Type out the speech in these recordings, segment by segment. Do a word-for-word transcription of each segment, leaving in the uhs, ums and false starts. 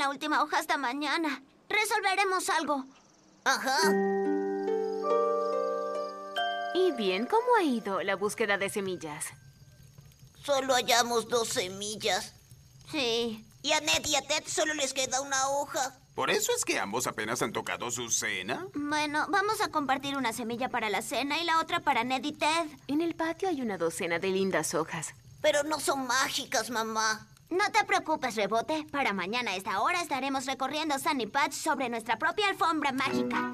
la última hoja hasta mañana. Resolveremos algo. Ajá. Y bien, ¿cómo ha ido la búsqueda de semillas? Solo hallamos dos semillas. Sí. Y a Ned y a Ted solo les queda una hoja. ¿Por eso es que ambos apenas han tocado su cena? Bueno, vamos a compartir una semilla para la cena y la otra para Ned y Ted. En el patio hay una docena de lindas hojas. Pero no son mágicas, mamá. No te preocupes, Rebote. Para mañana a esta hora estaremos recorriendo Sunny Patch sobre nuestra propia alfombra mágica.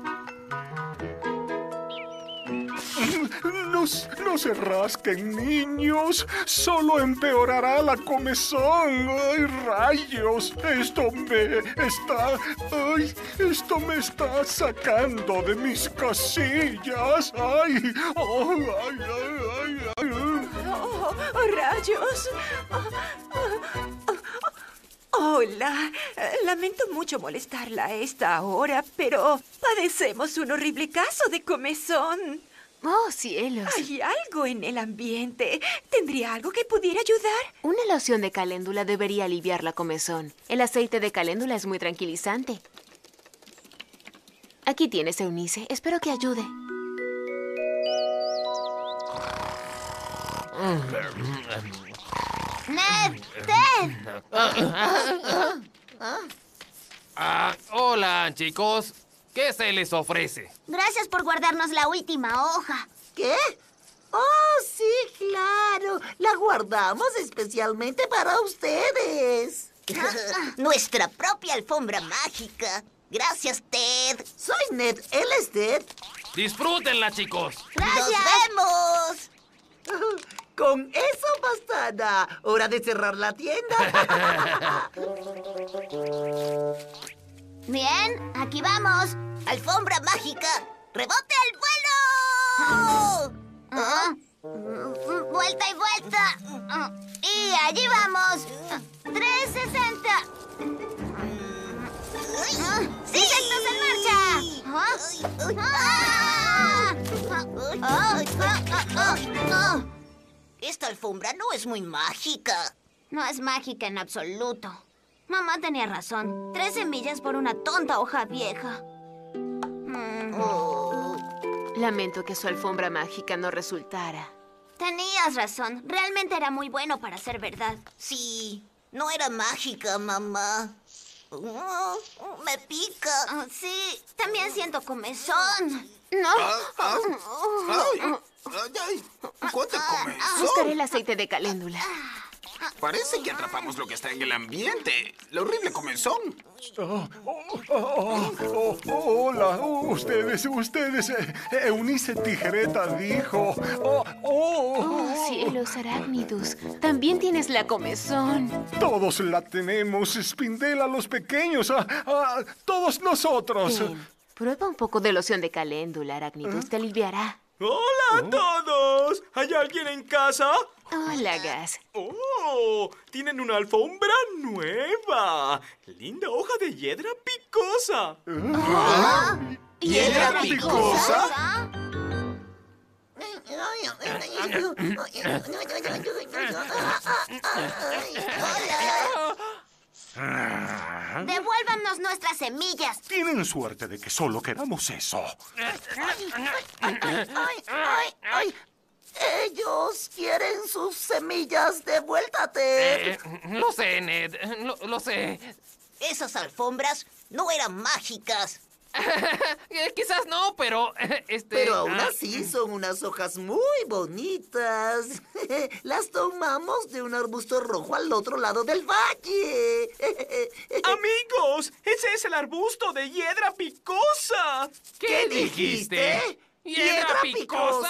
No, no se rasquen, niños. Solo empeorará la comezón. ¡Ay, rayos! Esto me está... ¡Ay! Esto me está sacando de mis casillas. ¡Ay! ¡Oh, ay, ay, ay, ay! ¡Oh, oh, rayos! Oh, oh, oh. Hola, lamento mucho molestarla a esta hora, pero padecemos un horrible caso de comezón. ¡Oh, cielos! Hay algo en el ambiente. ¿Tendría algo que pudiera ayudar? Una loción de caléndula debería aliviar la comezón. El aceite de caléndula es muy tranquilizante. Aquí tienes, Eunice. Espero que ayude. ¡Ned! ¡Ted! Ah, hola, chicos. ¿Qué se les ofrece? Gracias por guardarnos la última hoja. ¿Qué? Oh, sí, claro. La guardamos especialmente para ustedes. Nuestra propia alfombra mágica. Gracias, Ted. Soy Ned. Él es Ted. Disfrútenla, chicos. ¡Gracias! ¡Nos vemos! Con eso bastará. Hora de cerrar la tienda. Bien, aquí vamos. ¡Alfombra mágica! ¡Rebote al vuelo! Ah, mm, Vuelta y vuelta. Ah, Y allí vamos. trescientos sesenta. Ah, ¡Insectos en marcha! Ah, ah, ah, ah, ah, ah, ah. Esta alfombra no es muy mágica. No es mágica en absoluto. Mamá tenía razón. Tres semillas por una tonta hoja vieja. Mm, Oh. Lamento que su alfombra mágica no resultara. Tenías razón. Realmente era muy bueno para ser verdad. Sí, no era mágica, mamá. Oh, me pica. Ah, sí, también siento comezón. No. Ah, ah, ay, ay, ay. ¿Cuánto comenzó? Buscaré el aceite de caléndula. Parece que atrapamos lo que está en el ambiente. La horrible comezón. Oh, oh, oh, oh, oh, hola, ustedes, ustedes. eh, Eunice Tijereta dijo. Oh, oh, ¡Oh, cielos, Arachnidus! También tienes la comezón. Todos la tenemos, Spindel, a los pequeños, a, a todos nosotros. Ten, prueba un poco de loción de caléndula, Arachnidus. Te aliviará. ¡Hola a todos! ¿Hay alguien en casa? Hola, Gas. ¡Oh! Tienen una alfombra nueva. Linda hoja de hiedra picosa. ¿Hiedra picosa? Devuélvanos nuestras semillas. Tienen suerte de que solo queramos eso. ¡Ay, ay, ay! Ellos quieren sus semillas de vuelta, Ted. Eh, lo sé, Ned. Lo, lo sé. Esas alfombras no eran mágicas. Eh, quizás no, pero... Este, Pero aún ah, así son unas hojas muy bonitas. Las tomamos de un arbusto rojo al otro lado del valle. Amigos, ese es el arbusto de hiedra picosa. ¿Qué dijiste? ¿Hiedra picosa?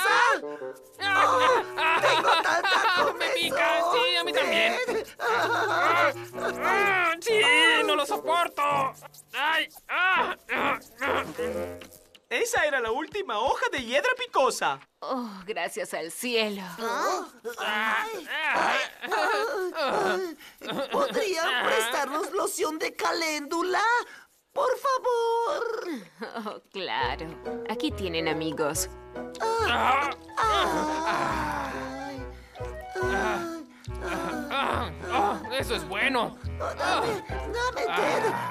Tengo tanta Me pica, comezón. sí, a mí también. Ah, ah, sí, no lo soporto. Ay, ah, ah, ah. Esa era la última hoja de hiedra picosa. Oh, gracias al cielo. ¿Podrían prestarnos loción de caléndula? Por favor. Oh, claro. Aquí tienen, amigos. Ah, Ay, ay, ah, ah, eso es bueno. dame, dame, Ted.